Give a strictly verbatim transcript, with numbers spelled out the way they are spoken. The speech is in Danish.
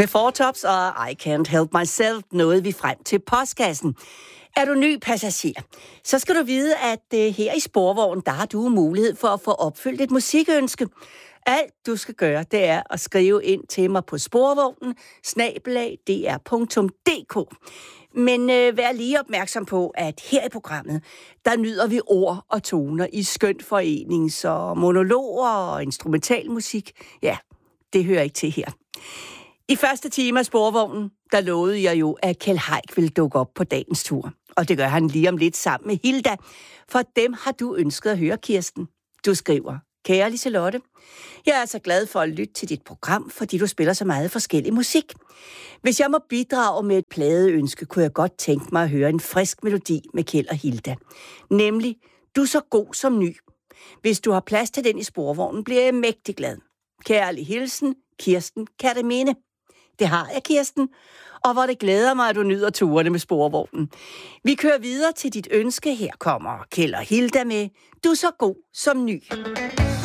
Med Four Tops og I Can't Help Myself nåede vi frem til postkassen. Er du ny passager, så skal du vide, at uh, her i Sporvognen, der har du mulighed for at få opfyldt et musikønske. Alt du skal gøre, det er at skrive ind til mig på sporvognen, snabel-a d r punktum d k. Men øh, vær lige opmærksom på, at her i programmet, der nyder vi ord og toner i skønt forening, så monologer og instrumentalmusik, ja, det hører ikke til her. I første time af Sporvognen, der lovede jeg jo, at Kjeld Haik ville dukke op på dagens tur. Og det gør han lige om lidt sammen med Hilda. For dem har du ønsket at høre, Kirsten. Du skriver: Kære Liselotte, jeg er så glad for at lytte til dit program, fordi du spiller så meget forskellig musik. Hvis jeg må bidrage med et pladeønske, kunne jeg godt tænke mig at høre en frisk melodi med Kjeld og Hilda. Nemlig Du er så god som ny. Hvis du har plads til den i Sporvognen, bliver jeg mægtig glad. Kærlig hilsen, Kirsten Katamine. Det har jeg, Kirsten. Og hvor det glæder mig, at du nyder turene med Sporvognen. Vi kører videre til dit ønske. Her kommer Kjeld og Hilda med Du er så god som ny.